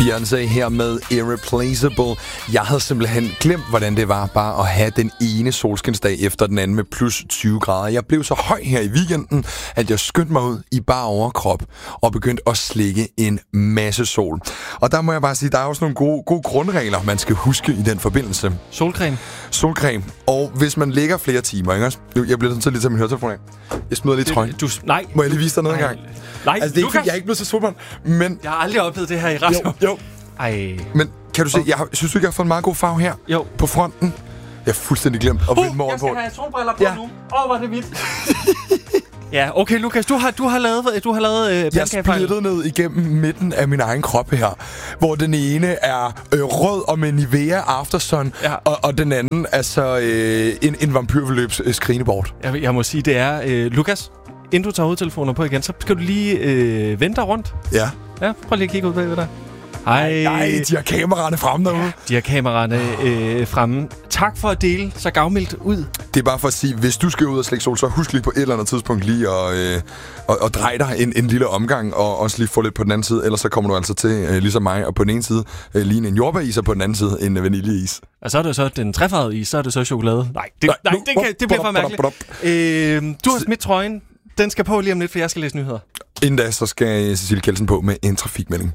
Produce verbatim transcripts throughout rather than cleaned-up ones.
Beyoncé her med Irreplaceable. Jeg havde simpelthen glemt, hvordan det var bare at have den ene solskinsdag efter den anden med plus tyve grader. Jeg blev så høj her i weekenden, at jeg skyndte mig ud i bare overkrop og begyndte at slikke en masse sol. Og der må jeg bare sige, der er også nogle gode, gode grundregler, man skal huske i den forbindelse. Solcreme. Solcreme. Og hvis man ligger flere timer, ikke også? Jeg bliver sådan lidt til min høretelefon af. Jeg smider lige trøjen. Du, nej. Må jeg lige vise dig noget engang? Nej, altså, det er ikke, jeg er ikke blevet så solbrændt, men... Jeg har aldrig oplevet det her i radio. Jo, jo. Ej. Men kan du se, jeg har, synes du ikke, jeg har fået en meget god farve her? Jo. På fronten. Jeg har fuldstændig glemt at vende morgen på. Jeg skal have solbriller på ja. nu. Åh, oh, hvor er det vildt. Ja, okay, Lukas, du har, du har lavet, du har lavet øh, jeg splittede ned igennem midten af min egen krop her, hvor den ene er øh, rød og med Nivea Aftersun, ja. og, og den anden er så øh, en, en vampyrforløbs øh, skrinebord. Jeg, jeg må sige, det er... Øh, Lukas, inden du tager hovedtelefoner på igen, så skal du lige øh, vente dig rundt. Ja. Ja, prøv lige at kigge ud bagved dig. Hej. Nej, de har kameraerne fremme derude. Ja, de har kameraerne øh, fremme. Tak for at dele så gavmildt ud. Det er bare for at sige, hvis du skal ud og slikke sol, så husk lige på et eller andet tidspunkt lige at, øh, at, at dreje dig en, en lille omgang, og også lige få lidt på den anden side. Ellers så kommer du altså til, øh, ligesom mig, og på den ene side øh, lige en jordbæris, og på den anden side en vaniljeis. Og så er det så den trefarvede is, så er det så chokolade. Nej, det, nej, nej, det, kan, det bliver for mærkeligt. Øh, du har smidt trøjen. Den skal på lige om lidt, for jeg skal læse nyheder. Inden da, så skal Cecilie Kjeldsen på med en trafikmelding.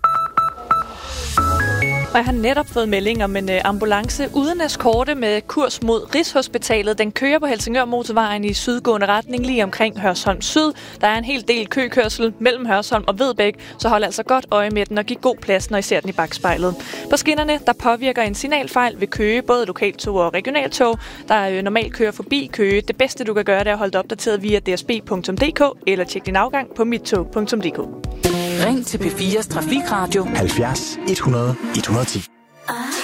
Og jeg har netop fået melding om en uh, ambulance uden eskorte med kurs mod Rigshospitalet. Den kører på Helsingør Motorvejen i sydgående retning lige omkring Hørsholm Syd. Der er en hel del køkørsel mellem Hørsholm og Vedbæk, så hold altså godt øje med den og giv god plads, når I ser den i bagspejlet. På skinnerne, der påvirker en signalfejl ved Køge, både lokaltog og regionaltog, der uh, normalt kører forbi Køge. Det bedste, du kan gøre, det er at holde dig opdateret via d s b punktum d k eller tjek din afgang på mittog punktum d k. Ring til P fires Trafikradio halvfjerds et hundrede et hundrede og ti.